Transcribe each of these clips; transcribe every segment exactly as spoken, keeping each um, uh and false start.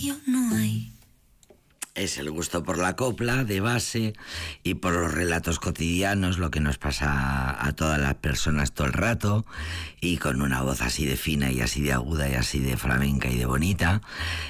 yo no hay. Es el gusto por la copla de base y por los relatos cotidianos, lo que nos pasa a todas las personas todo el rato, y con una voz así de fina y así de aguda y así de flamenca y de bonita.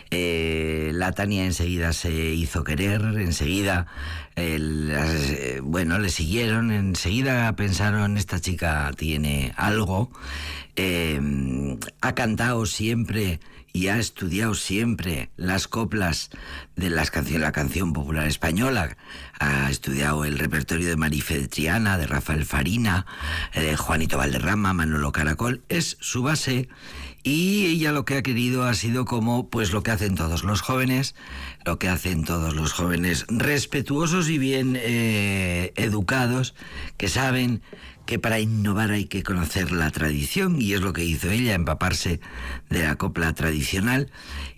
Eh, la Tania enseguida se hizo querer, enseguida, eh, las, eh, bueno, le siguieron, enseguida pensaron, esta chica tiene algo. Eh, ha cantado siempre y ha estudiado siempre las coplas de las canciones, la canción popular española. Ha estudiado el repertorio de Marife de Triana, de Rafael Farina, de Juanito Valderrama, Manolo Caracol. Es su base, y ella lo que ha querido ha sido como pues lo que hacen todos los jóvenes, lo que hacen todos los jóvenes respetuosos y bien eh, educados, que saben que para innovar hay que conocer la tradición, y es lo que hizo ella, empaparse de la copla tradicional.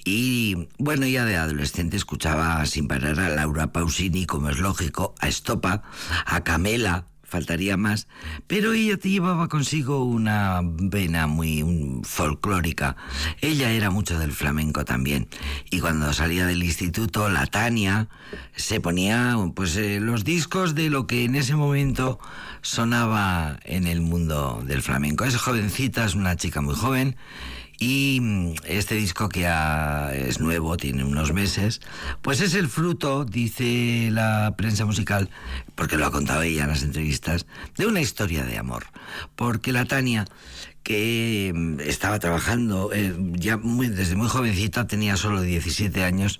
Y bueno, ya de adolescente escuchaba sin parar a Laura Pausini, como es lógico, a Estopa, a Camela, faltaría más, pero ella te llevaba consigo una vena muy un, folclórica. Ella era mucho del flamenco también, y cuando salía del instituto, la Tania se ponía pues eh, los discos de lo que en ese momento sonaba en el mundo del flamenco. Es jovencita, es una chica muy joven, y este disco, que ha, es nuevo, tiene unos meses, pues es el fruto, dice la prensa musical, porque lo ha contado ella en las entrevistas, de una historia de amor. Porque la Tania, que estaba trabajando eh, ya muy, desde muy jovencita, tenía solo diecisiete años,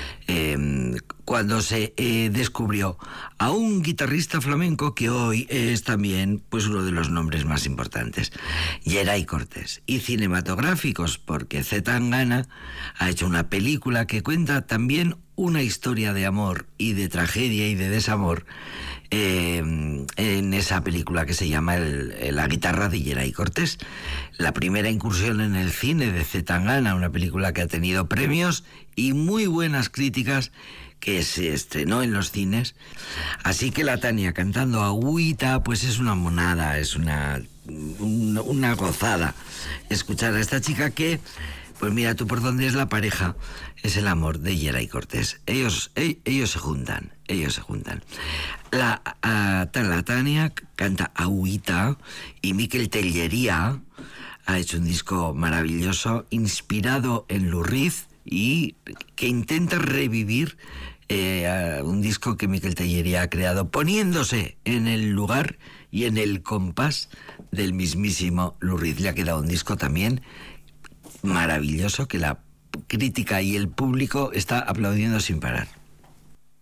eh, cuando se eh, descubrió a un guitarrista flamenco que hoy es también pues uno de los nombres más importantes, Geray Cortés. Y cinematográficos, porque C. Tangana ha hecho una película que cuenta también una historia de amor y de tragedia y de desamor, eh, en esa película que se llama el, La guitarra de Geray Cortés. La primera incursión en el cine de C. Tangana, una película que ha tenido premios y muy buenas críticas, que se estrenó en los cines. Así que la Tania cantando Agüita, pues es una monada, es una, una, una gozada escuchar a esta chica que, pues mira tú por dónde es la pareja, es el amor de Geray Cortés. Ellos, ellos, ellos se juntan, ellos se juntan. La, a, la Tania canta Agüita, y Miquel Tellería ha hecho un disco maravilloso, inspirado en Lou Reed, y que intenta revivir eh, un disco que Miquel Tellería ha creado, poniéndose en el lugar y en el compás del mismísimo Lou Reed. Le ha quedado un disco también maravilloso que la crítica y el público está aplaudiendo sin parar.